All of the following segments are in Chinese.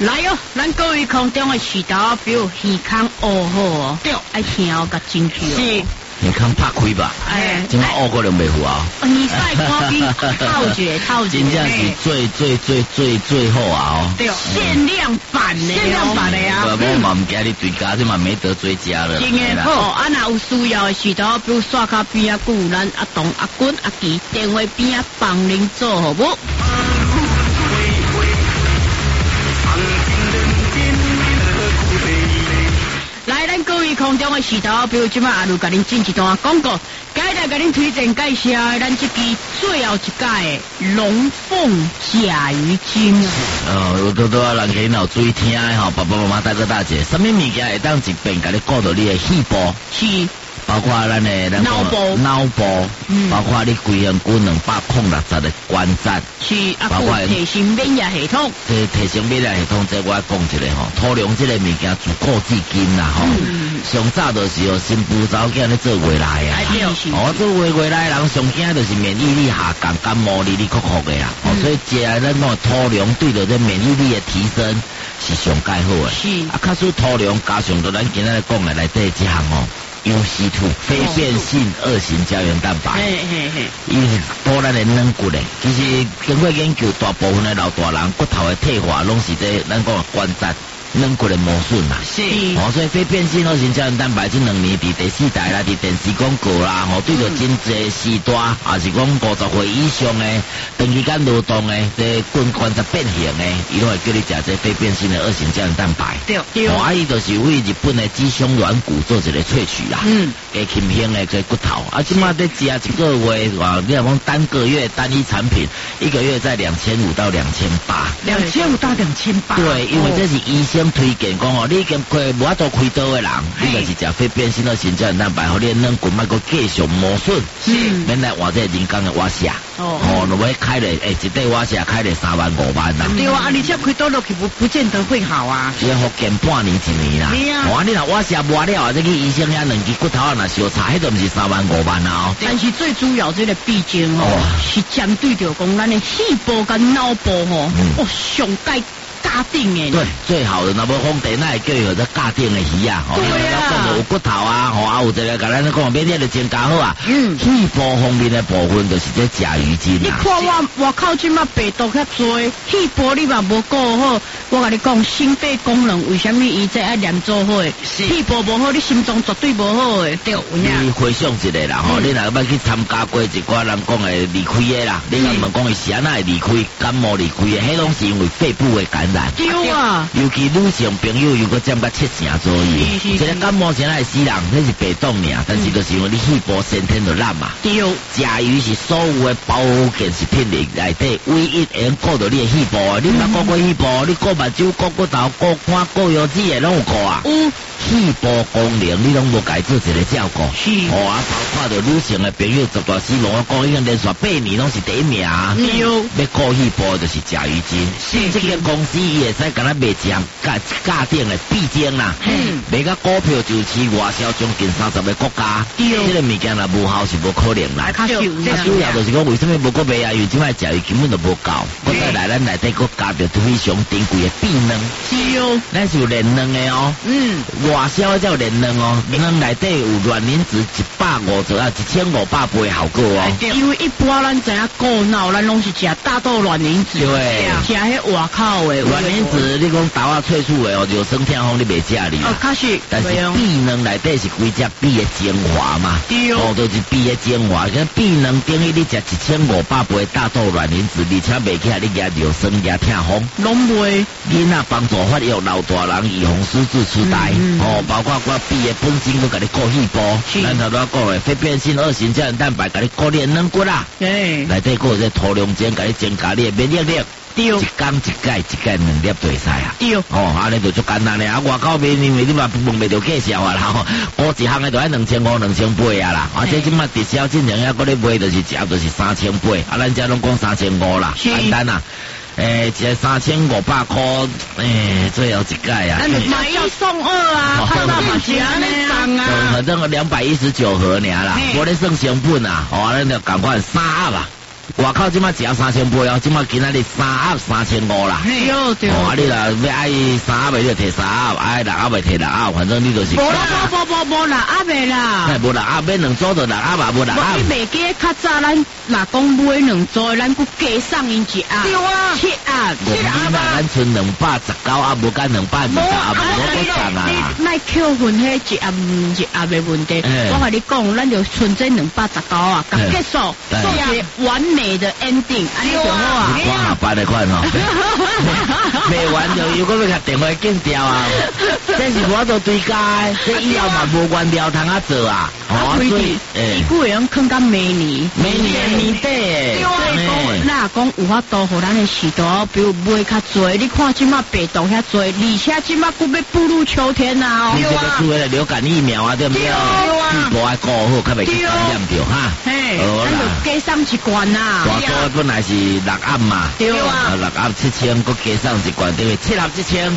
来哟，咱各位空中的渠道表耳康哦好哦， 对， 爱听哦，甲进去哦。 是。 你看拍开吧，今晚学过就袂赴啊！ 你赛看比套绝， 真正是最好啊！哦， 对，限量版的， 限量版的呀！ 我嘛唔惊你对家，这嘛没得追加了。 真诶好，啊若有需要的时候，比如刷卡边啊，顾咱阿东、阿君、阿吉，电话边啊帮您做好不？来，咱各位空中的时头，比如今晚阿鲁甲恁进一段广告，今日甲恁推荐介绍咱这支最后一届的龙凤甲鱼精啊！ 我都要人家老注意听的吼，爸爸妈妈大哥大姐，什么物件会当一遍甲你顾到你的细胞？ 是。 包括咱脑部，包括你规身躯260个关节， 是包括提升免疫系统， 提升免疫系统，这我讲一个吼，土壤这个物件自古至今啦吼，上早就是哦，新妇早囝咧做月来啊，做月来人上惊就是免疫力下降，感冒哩哩酷酷的啦，所以食咱讲土壤对着这免疫力的提升是上介好的， 是啊，假使土壤加上到咱今仔日讲的内底这项哦。UC2 非变性二型胶原蛋白，伊是补咱的软骨的。其实经过研究，大部分的老大人骨头的退化，拢是这咱讲的关节软骨的磨损啦。 是， 所以非变性二型胶原蛋白这2年伫第4代啦，伫电视广告啦，对着真济时代，也是讲50岁以上的长期间劳动的，这关节变形的，伊都会叫你食这非变性的二型胶原蛋白。 对， 伊就是为日本的鸡胸软骨做一个萃取啦。给轻轻的这骨头，即马在食一个月，你若讲单个月单一产品，1个月在2500到2800。 2500到2800。 对，因为这是医生推荐讲哦，你已经无法度开刀的人，你就是食非变性的新胶原蛋白，互你软骨莫个继续磨损，免来换这人工的瓦舍。如果开了，一块瓦舍开了3万5万啦。 对啊，而且开刀落去不见得会好啊。 要复健半年1年啦。你若瓦舍磨了，这个医生遐2支骨头若相差，迄都毋是3万5万啊。 但是最主要这个毕竟是针对着讲咱的细胞跟脑部上盖家定的。 对，最好的那么风电那会叫有这家定的鱼啊，对啊，有骨头啊，有一个甲咱讲免得就增加好啊。细胞方面的部分就是这甲鱼精啊。 你看我靠即马病毒遐多，细胞你嘛无顾好，我甲你讲心肺功能为什么伊这爱练做好？细胞无好，你心脏绝对无好的。对， 你回想一下啦，你若要去参加过一寡人讲的离开的啦，你若问讲伊是安那会离开，感冒离开的，迄拢是因为肺部的感染。 对啊， 尤其女性朋友如果占到70%左右，这个感冒先来死人，那是病毒尔，但是就是因为你细胞先天就烂嘛。对，食鱼是所有的保健食品里内底唯一会顾到你的细胞，你若顾过细胞，你顾目睭、顾骨头、顾肝、顾腰子的拢有顾啊。细胞功能你拢无改做一个照顾，包括着女性的朋友十大死亡，我讲已经连续8年拢是第1名。要顾细胞就是食鱼精，这个公司伊会使甲咱卖一项价定的必精啦，卖甲股票就去外销将近30个国家，这个物件若无效是无可能啦。主要就是讲为什么无个卖啊？因为即摆食鱼根本就无够，我再来咱内底国加着非常珍贵的必能，咱是有炼能的哦。外销叫炼能哦，能内底有卵磷脂150啊1500倍效果哦。 因为一般咱知影顾脑，咱拢是食大豆卵磷脂， 对， 食迄外口的卵磷脂，你讲豆啊萃取的哦，就酸痛风你袂食哩。 确实， 但是必能内底是规只必的精华嘛，就是必的精华。像必能等于你食1500倍大豆卵磷脂，而且袂起来你牙尿酸牙痛风， 拢袂。 囡仔帮助发育老大人预防失智痴呆，包括我必的本身都甲你顾细胞，咱头拄讲的非变性二型胶原蛋白甲你顾你的软骨啦，内底还有这土壤精甲你增加你的免疫力。一缸一盖2粒就会使啊。安尼就足简单咧。外口卖因为你嘛问袂着介绍啊啦，我一项的就要2500、2800啊啦。这即马直销进程遐，搁咧卖就是食就是3800，咱遮拢讲3500啦，简单啊。这3500块，最后一届啊。 买1送2啊，看到嘛是安尼送啊。 反正219盒尔啦，无咧算成本啊，咱就赶快3盒啊。 外口即马只要3000杯哦，即马今仔日3盒3500啦。 对对。 哦，你啦要爱3盒的就摕3盒，爱6盒的摕6盒，反正你就是。 无6盒的啦。 哎，无6盒买2组就6盒嘛，无6盒。 你袂记较早咱若讲买2组，咱佫加送因1盒。 对啊 ，7盒。 7盒嘛，咱剩219盒，无干220盒，无得送啊。 你莫扣分迄1盒1盒的问题，我甲你讲，咱就剩这219盒，甲结束，做一个完美的 ending， 安尼就好啊。 光下班的款吼，卖完就又搁要甲电话禁掉啊，这是我都对家，这以后嘛无原料通啊做啊。 啊，规定，伊佫会用囥到明年底诶。所以讲，咱讲有法度，互咱诶时代，比如买较侪。你看即马病毒遐侪，而且即马佫要步入秋天啊。 你这个做迄个流感疫苗啊，对不对？细胞爱顾好，较袂去感染着哈。 嘿，咱就加送1罐啊。 大组本来是6盒嘛， 对啊 ，6盒7000，佫加送1罐，对不对？7盒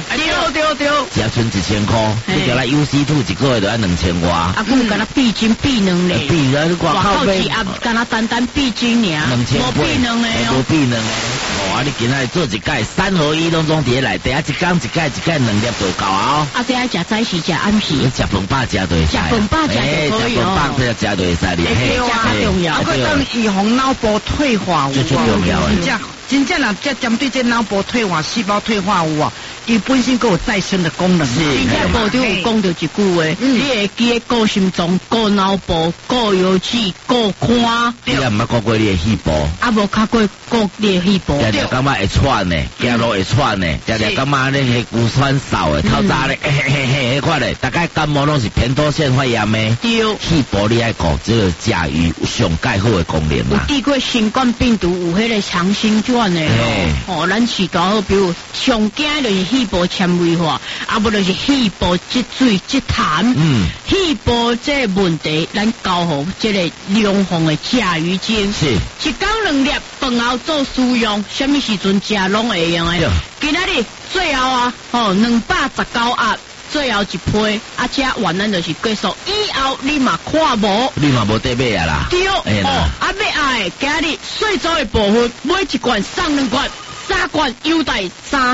1000， 对， 只要存1000块，你叫咱 UC2 一个月就要2000外。 啊，佫敢若避金避两咧， 避人外口 1盒敢若单避金尔，无避两咧哦， 无避两咧。哦，你今仔做一盖3合1拢总伫内底，一缸一盖2粒就够啊。 啊，这爱食早时食暗时， 食饭饱食就会使， 食饭饱食就可以哦。 食饭饱食就会使哩， 嘿，较重要。 啊，佮当预防脑部退化， 最重要的。 真正若这针对这脑部退化、细胞退化有啊，伊本身佫有再生的功能。 是，而且部长有讲到一句话，你会记得顾心脏、顾脑部、顾腰子、顾肝。 你也毋捌顾过你的细胞。 啊，无较过顾你的细胞。 常常感觉会喘呢，走路会喘呢，常常感觉你迄骨酸少的，透早咧，迄款咧，大概感冒拢是偏头腺发炎的。 对。 细胞你爱顾，这个甲鱼上介好的功能啦。 有治过新冠病毒，有迄个长新冠的哦，咱是多好，比如上惊就是细胞纤维化，啊无就是细胞积水积痰。细胞这问题，咱交互这个良方的甲鱼精， 是 1缸2粒，饭后做使用，什么时阵食拢会用的。今仔日最后啊，219盒。最后一批，啊，这完咱就是结束。以后你嘛看无， 你嘛无得买啊啦。 对，啊要爱，今日税收的部分，买1罐送2罐，3罐优待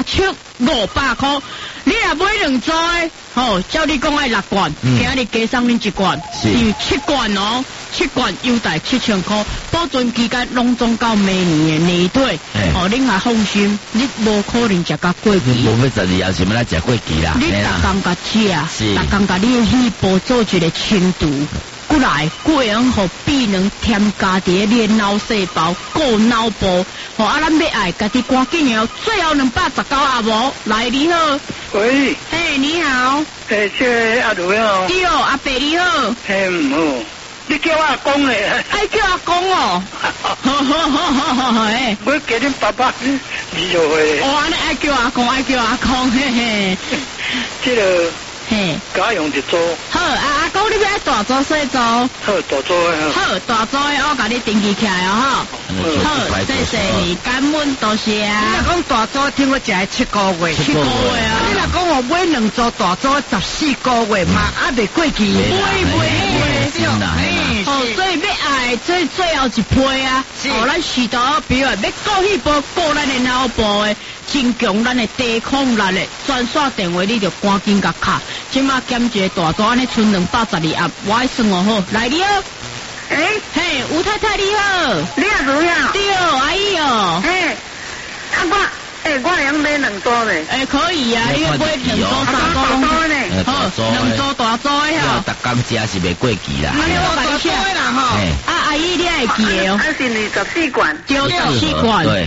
3500块。你若买2组的，照你讲爱6罐，今日加送恁1罐，因为7罐哦，7罐优待7000块，保存期间拢总到明年的年底。恁也放心，你无可能食到过期。 无要12后是要来食过期啦。 你逐工甲食，逐工甲你的细胞做一个清除。过来，会用互必能添加伫你的脑细胞、顾脑部。啊，咱要爱，家己赶紧哦。最后219盒无？来，你好。 喂。 嘿，你好。 这阿卢哦。 对，阿伯你好。 嘿，唔好。你叫我阿公嘞？ 爱叫阿公哦。好，嘿。 我叫恁爸爸20岁。 哦，安尼爱叫阿公，嘿嘿。 这个。 嘿， 家用一组。 好，阿公你要大组小组？ 好，大组的。 好，大组的我甲你登记起来哦，好，谢谢你，感恩多谢啊。 你若讲大组，听我食7个月。 7个月啊！ 你若讲我买2组大组14个月嘛，还袂过期。 袂，所以要爱最后一批啊！咱时代比如要顾细胞、顾咱的脑部的。增强咱的抵抗力的专线电话，你就赶紧甲卡。即马减一个大组，安尼剩212盒，我爱算哦好。来你好，嘿，吴太太你好， 你也如呀？ 对，阿姨哦， 我用买2组嘞。 可以啊，你要买2组、3组呢？ 好，2组大组的哈。 逐工食是袂过期啦。 我大组的啦哈。阿姨你爱记哦。 是24罐。 对，14罐。 对。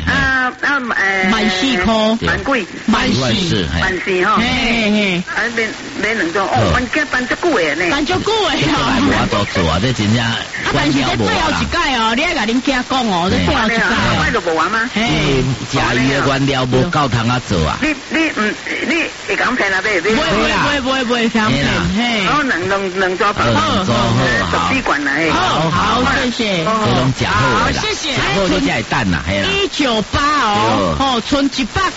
14块。 蛮贵。 万4 哈。 嘿。 买2组，搬家搬足久的呢。 搬足久的哦。我都做啊，这真正。 但是这最后一届哦，你爱甲恁囝讲哦，这最后一届哦。 快就无完吗？ 甲鱼的原料无够通啊做啊。 你会讲骗啊？买不会相骗。 嘿。2组，14罐来。 好，谢谢。 这拢食好的啦， 谢谢食好你才会等啦，嘿啦。 198哦，吼，剩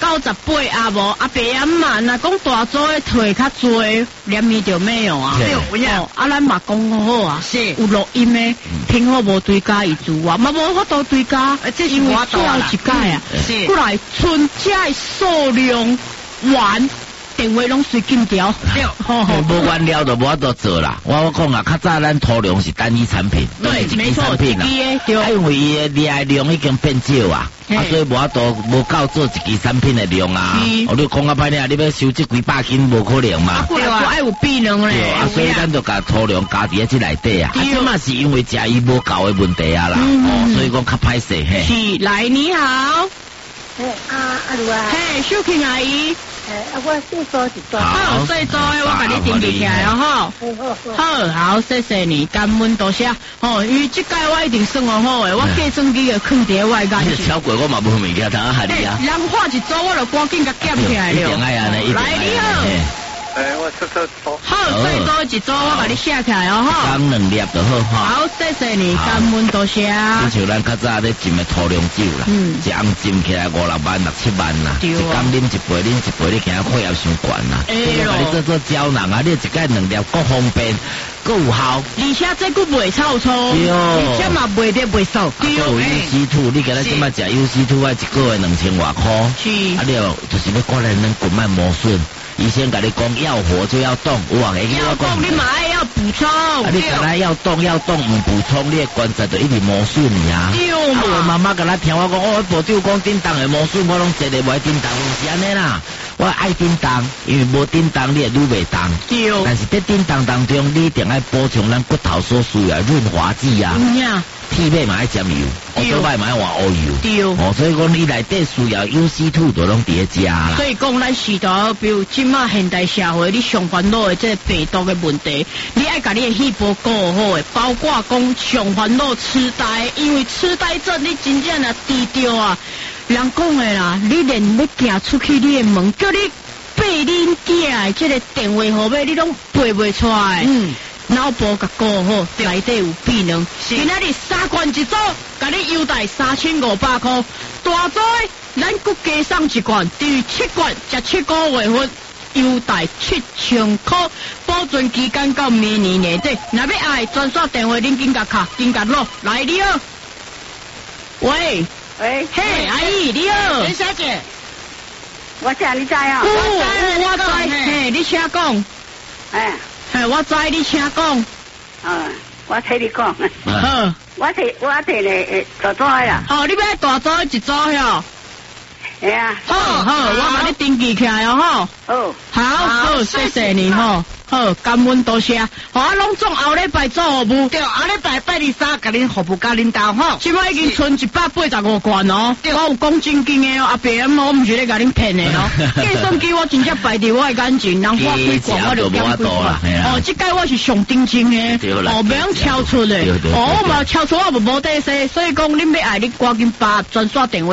198啊无啊白暗嘛，若讲大组的退较多，连面就没有啊。 对，有影。 啊，咱嘛讲好啊， 是有录音的，听好无对家伊做啊，嘛无法度对家， 这是因为我最后一届啊， 是过来剩这数量完。电话拢随紧调， 对， 无原料就无法度做啦。我讲啊，较早咱涂料是单一产品， 对，没错， 产品啦。因为伊的利量已经变少啊，所以无法度无够做一支产品的量啊。哦，你讲啊歹听，你要收这几百斤无可能嘛。 对啊，爱有比能咧。 所以咱就甲涂料加伫这内底啊。这嘛是因为食伊无够的问题啊啦。所以讲较歹势嘿。 是，来你好。 阿卢啊。 嘿，秀琴阿姨。 我细做一做。 好，细做的我甲你登记起来哦，吼。好，谢谢你，感恩多谢。哦，因为这届我一定算好的，我计算机就放伫我眼前。 超过我嘛无物件通下你啊。 人画一组我就赶紧甲捡起来了。来你好。 我细做好，细做一组我甲你写起来哦，吼。 刚2粒就好哈。 好，谢谢你，感恩多谢。 就像咱较早咧浸的土酿酒啦，一盎浸起来5、6万、6、7万啦，一缸啉一杯，啉一杯，你惊血压伤悬啦。我甲你做胶囊啊，你一届2粒，够方便，够有效， 而且这个袂臭臭， 而且嘛袂得袂瘦。 还有 UC2，你今仔今仔食 UC2要1个月2000外块， 是。 啊，你就是要过来咱滚脉磨损。医生甲你讲要活就要动，有啊， 要动你嘛要补充。 啊，你本来要动唔补充，你的关节就一直磨损你啊。 对嘛。我妈妈甲咱听我讲，我部长讲叮当的磨损，我拢坐咧袂叮当，是安尼啦。我爱叮当，因为无叮当你会愈袂动。 对。 但是在叮当当中，你一定要补充咱骨头所需要润滑剂啊。铁尾嘛爱沾油，乌头摆嘛爱换乌油。 对。 哦，所以讲你内底需要 UC2 就拢伫食啦。 所以讲咱时代，比如今嘛现代社会，你上烦恼的这病毒的问题，你爱甲你的细胞顾好的，包括讲上烦恼痴呆，因为痴呆症你真正啊低调啊，人讲的啦，你连要行出去你的门，叫你背恁囝的这个电话号码，你拢背袂出来。脑部甲顾好，内底有避能。今仔日3罐一组，甲你优待3500块。大组咱佫加送1罐，等于7罐，食7个月份，优待7000块，保存期间到明年年底。若要爱专线电话，恁紧甲卡，紧甲落来你好。喂，嘿，阿姨你好， 林小姐， 我知你知啊？ 我知，嘿，你请讲。嘿，我知你请讲。 我听你讲。 好， 我摕咧大组的啦。 好，你要大组一组哟。 哎呀。 好，我把你登记起来哦，吼。好，谢谢你吼。好，感恩多谢。好啊，拢总后礼拜做服务。 对，后礼拜拜2、3，甲恁服务甲恁到吼。 即摆已经剩185罐哦。我有讲正经的哦，阿伯我唔是咧甲恁骗的哦。计算机我真正摆伫我的眼前，人我几罐我就减几罐。哦，即届我是上顶真的。哦，袂用超出的。哦，我嘛超出我无底细，所以讲恁要爱你赶紧把专线电话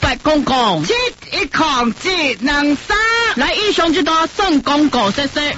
0800 71073。 来，以上这段算广告，谢谢。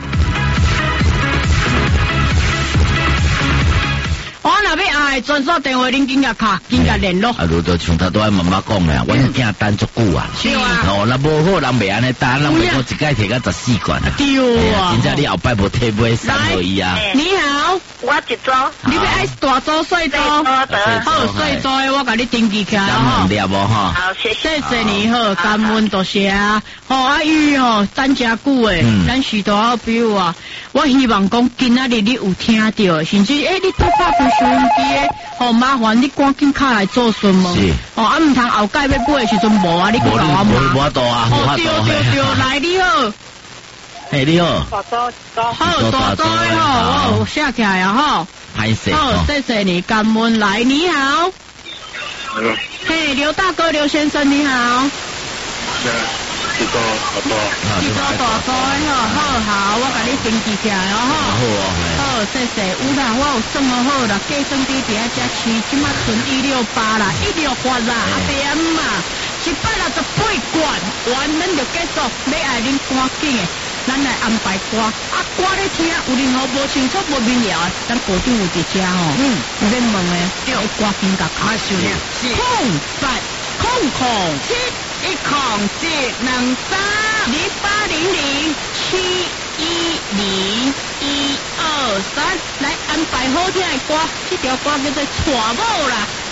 我若要爱专线电话，恁紧甲卡，紧甲联络。 啊，如就像他都爱妈妈讲的，我囝等足久啊。 是啊。 哦，那无好，人袂安尼等，人袂讲一届摕到14罐啊。 对啊。 真正你后摆无摕买送互伊啊。 你好， 我一组。 你要爱大组细组？好，细组的我甲你登记起来吼。2粒无吼。 好，谢谢你好，感恩多谢啊。好，阿姨吼，等真久诶，咱许多比如啊，我希望讲今仔日你有听到，甚至你突发收音机诶，好麻烦你赶紧卡来做询问。 是。 哦，啊唔通后盖要买诶时阵无啊，你甲我问。 无法度啊，无法度。 对，来你好。 嘿，你好。 大组。 好，大组诶吼，我写起来啊吼。 歹势。 好，谢谢你，感恩。来，你好。嘿，刘大哥，刘先生，你好。 一组大组好，我甲你登记起来哦吼。好，谢谢。有啦，我有算好啦，计算机伫遐遮市，即马存168啦，168啦，阿伯阿妈，168罐，完咱就结束，要爱恁赶紧诶。 咱来安排歌，歌咧听，有任何无清楚无明了啊，咱部长有伫遮吼，有咧问诶，对，歌听甲卡收咧，是0800-10710-710-123，来安排好听诶歌，这条歌叫做《娶某》啦。